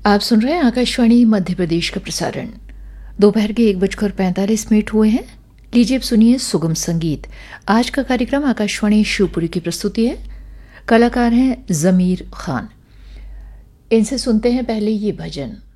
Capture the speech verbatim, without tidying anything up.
आप सुन रहे हैं आकाशवाणी मध्य प्रदेश का प्रसारण। दोपहर के एक बजकर पैंतालीस मिनट हुए हैं। लीजिए अब सुनिए सुगम संगीत। आज का कार्यक्रम आकाशवाणी शिवपुरी की प्रस्तुति है। कलाकार हैं जमीर खान। इनसे सुनते हैं पहले ये भजन।